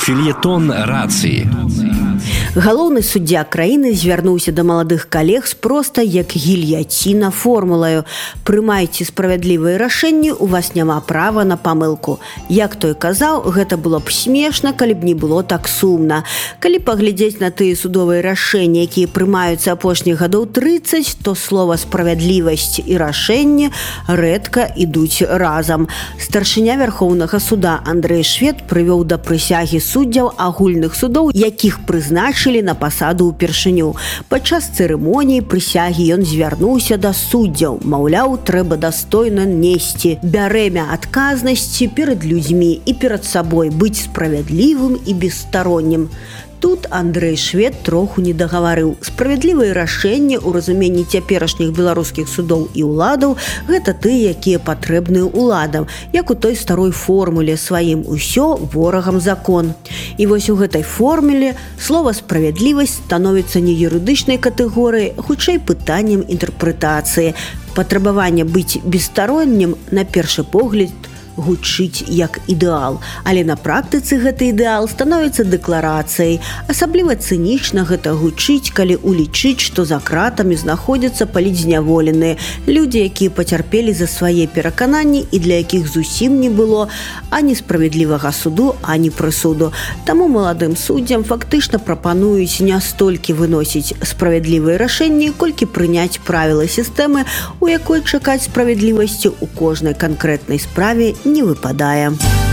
Фельетон рацыі. Галоўны суддзя краіны звярнуўся да маладых калег з проста як гільяціна формулаю: прымайце справядлівыя рашэнні, у вас няма права на памылку. Як той казаў, гэта было б смешна, калі б не было так сумна. Калі паглядзець на тыя судовыя рашэнні, якія прымаюцца апошніх гадоў 30, то слова справядлівасць і рашэнне рэдка ідуць разам. Старшыня Вярхоўнага суда Андрэй Швед прывёў да прысягі суддзяў агульных судоў, якіх прызначылі на пасаду ўпершыню. Падчас цырымоніі прысягі ён звярнуўся да суддзяў. Маўляў, трэба дастойна несці бярэмя адказнасці перад людзьмі і перад сабой, быць справядлівым і бесстароннім. Тут Андрэй Швед троху не дагаварыў. Справядлівыя рашэнні ў разуменні цяперашніх беларускіх судоў і ўладаў – гэта тыя, якія патрэбныя ўладам, як у той старой формуле сваім «усё ворагам закон». І вось у гэтай формуле слова «справядлівасць» становіцца не юрыдычнай катэгорыяй, хутчэй пытаннем інтэрпрэтацыі. Патрабаванне быць бесстароннім, на першы погляд, гучыць як ідэал, але на практыцы гэты ідэал становіцца дэкларацыяй. Асабліва цынічна гэта гучыць, калі улічыць, што за кратамі знаходзяцца палітзняволеныя людзі, якія пацярпелі за свае перакананні і для якіх зусім не было ані справядлівага суду, ані прысуду. Таму маладым суддзям фактычна прапануюць не столькі выносіць справядлівыя рашэнні, колькі прыняць правілы сістэмы, у якой чакаць справядлівасці ў кожнай канкрэтнай справе не выпадае.